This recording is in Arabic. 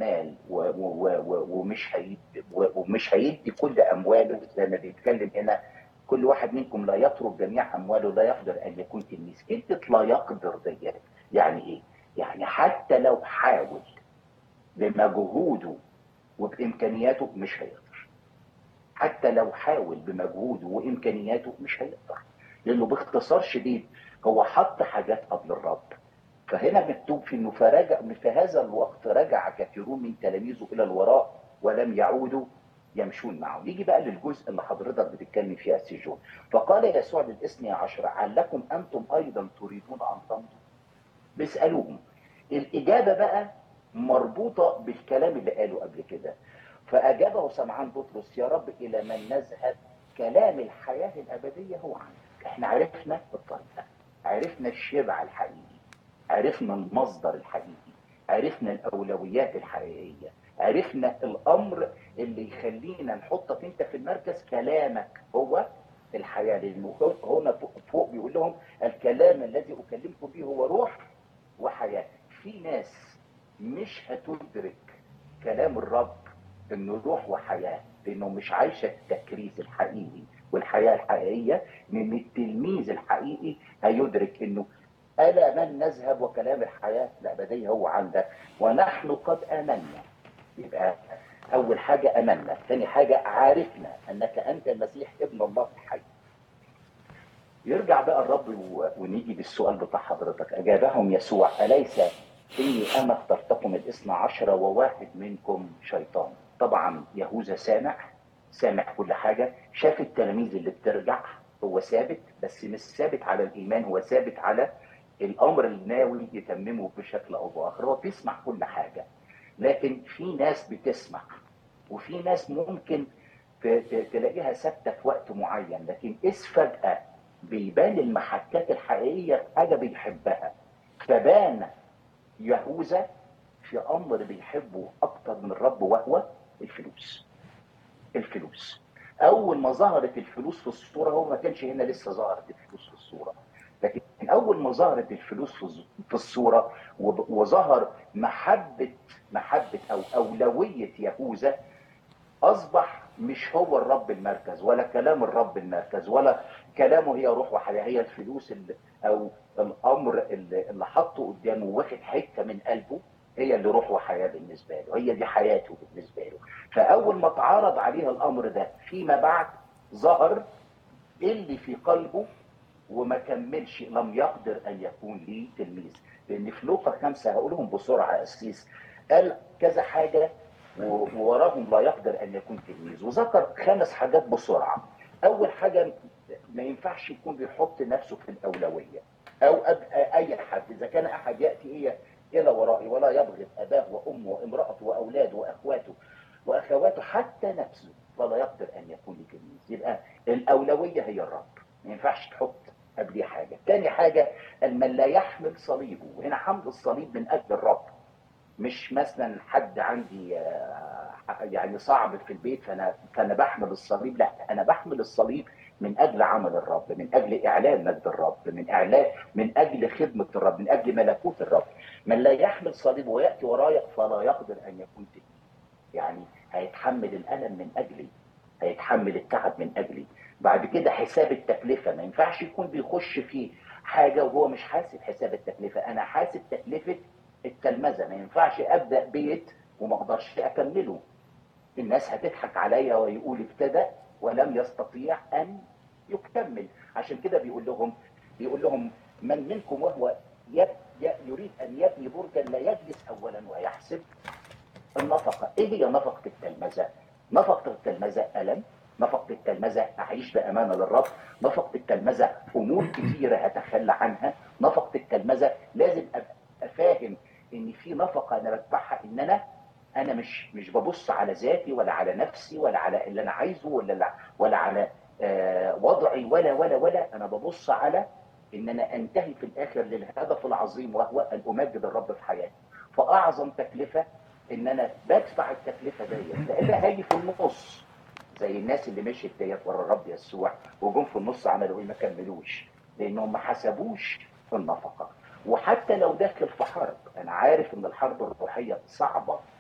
المال ومش هيدي كل امواله، زي ما بيتكلم هنا كل واحد منكم لا يترك جميع امواله لا يقدر ان يكون تلميذ. كلمه لا يقدر ديت يعني ايه؟ يعني حتى لو حاول بمجهوده وبامكانياته مش هيقدر. حتى لو حاول بمجهوده وامكانياته مش هيقدر، لانه باختصار شديد هو حط حاجات قبل الرب. فهنا مكتوب في انه في هذا الوقت رجع كثيرون من تلاميذه الى الوراء ولم يعودوا يمشون معه. نيجي بقى للجزء اللي حضرتك بتتكلم فيه يا سي جون. فقال يسوع للاثني عشر: علكم انتم ايضا تريدون ان تمضوا؟ بيسالوهم. الاجابه بقى مربوطه بالكلام اللي قاله قبل كده. فاجابه سمعان بطرس: يا رب الى من نذهب؟ كلام الحياه الابديه هو عندك. احنا عرفنا الطريقه، عرفنا الشبع الحقيقي، عرفنا المصدر الحقيقي، عرفنا الاولويات الحقيقيه، عرفنا الامر اللي يخلينا نحطك انت في المركز. كلامك هو الحياه. لانه هنا فوق بيقول لهم: الكلام الذي اكلمكم به هو روح وحياه. في ناس مش هتدرك كلام الرب انه روح وحياه، لانه مش عايشه التكريس الحقيقي والحياه الحقيقيه. من التلميذ الحقيقي هيدرك انه ألا من نذهب وكلام الحياة الأبدية هو عندك، ونحن قد آمنا. يبقى أول حاجة آمنا، ثاني حاجة عرفنا أنك أنت المسيح ابن الله الحي. يرجع بقى الرب ونيجي بالسؤال بتاع حضرتك. أجابهم يسوع: أليس إني أنا اخترتكم الاثنى عشر وواحد منكم شيطان؟ طبعا يهوذا سامع كل حاجة، شاف التلاميذ اللي بترجع. هو ثابت، بس مش ثابت على الإيمان، هو ثابت على الأمر الناوي يتممه بشكل أو بآخر. هو بيسمع كل حاجة، لكن في ناس بتسمع وفي ناس ممكن تلاقيها ثابته في وقت معين، لكن فجأة بيبان المحكات الحقيقيه في حاجه بيحبها. فبان يهوذا في امر بيحبه اكتر من الرب، وهو الفلوس. الفلوس اول ما ظهرت الفلوس في الصوره، هو ما كانش هنا لسه ظهرت الفلوس في الصوره، لكن اول ما ظهرت الفلوس في الصوره وظهر محبه او اولويه يهوذا، اصبح مش هو الرب المركز، ولا كلام الرب المركز، ولا كلامه هي روح وحياه. هي الفلوس او الامر اللي حطه قدامه واخد حته من قلبه، هي اللي روح وحياه بالنسبه له، هي دي حياته بالنسبه له. فاول ما اتعرض عليه الامر ده فيما بعد، ظهر اللي في قلبه وما كملش، لم يقدر ان يكون ليه تلميذ. لان في لوقا 5 هقولهم بسرعه اسيس، قال كذا حاجه ووراهم لا يقدر ان يكون تلميذ، وذكر 5 حاجات بسرعه. اول حاجه، ما ينفعش يكون بيحط نفسه في الاولويه، او اي حد. اذا كان احد ياتي الى ورائي ولا يبغض اباه وامه وامراته واولاده واخواته حتى نفسه، فلا يقدر ان يكون تلميذ. يبقى الاولويه هي الرب، ما ينفعش تحط قبليه حاجه. تاني حاجه، من لا يحمل صليبه. وهنا حمل الصليب من اجل الرب، مش مثلا حد عندي يعني صعب في البيت فانا بحمل الصليب. لا، انا بحمل الصليب من اجل عمل الرب، من اجل اعلان مجد الرب، من اجل خدمه الرب، من اجل ملكوت الرب. من لا يحمل صليبه وياتي ورايا فلا يقدر ان يكون تلميذ. يعني هيتحمل الالم من اجلي، هيتحمل التعب من اجلي. بعد كده حساب التكلفه، ما ينفعش يكون بيخش في حاجه وهو مش حاسب حساب التكلفه. انا حاسب تكلفه التلمذه، ما ينفعش ابدا بيت وما اقدرش اكمله. الناس هتضحك عليا ويقول ابتدى ولم يستطيع ان يكمل. عشان كده بيقول لهم: من منكم وهو يريد ان يبني برجا لا يجلس اولا ويحسب النفقه. ايه هي نفقه التلمذه؟ نفقه التلمذه الم، نفقه التلمذه اعيش بامانه للرب، نفقه التلمذه امور كثيره هتخلى عنها، نفقه التلمذه لازم ابقى فاهم ان في نفقه انا بدفعها، ان انا مش ببص على ذاتي ولا على نفسي ولا على اللي انا عايزه ولا على وضعي ولا انا ببص على ان انا انتهي في الاخر للهدف العظيم، وهو ان امجد الرب في حياتي. فاعظم تكلفه ان انا بدفع التكلفه ديت، لانها هاجي في النص زي الناس اللي مشيت ديت ورا الرب يسوع وجم في النص عملوا ايه؟ ما كملوش، لانهم ما حسبوش النفقه. وحتى لو داخل في حرب، انا عارف ان الحرب الروحيه صعبه